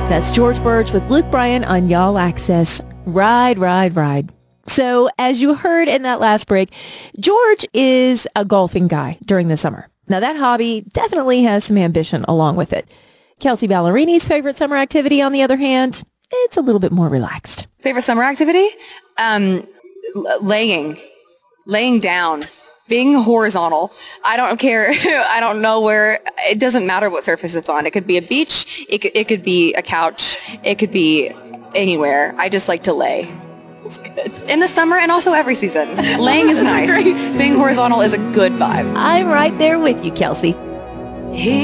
That's George Burge with Luke Bryan on Y'all Access. Ride, ride, ride. So as you heard in that last break, George is a golfing guy during the summer. Now that hobby definitely has some ambition along with it. Kelsey Ballerini's favorite summer activity, on the other hand, it's a little bit more relaxed. Favorite summer activity? Laying down, being horizontal. I don't care. I don't know where. It doesn't matter what surface it's on. It could be a beach. It could be a couch. It could be anywhere. I just like to lay. It's good. In the summer and also every season. Laying is nice. Being horizontal is a good vibe. I'm right there with you, Kelsey.